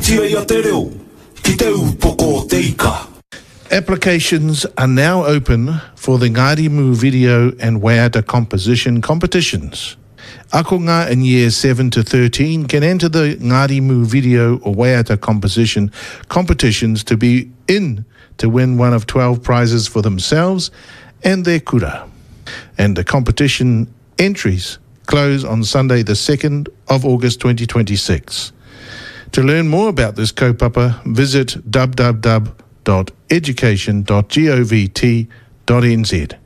tia ia te reo, ki te upoko o te ika. Applications are now open for the Ngārimu Video and Waiata Composition competitions. Akonga in years 7 to 13 can enter the Ngārimu Video or Waiata Composition competitions to be in to win one of 12 prizes for themselves and their kura. And the competition entries close on Sunday the 2nd of August 2026. To learn more about this kaupapa, visit www.education.govt.nz.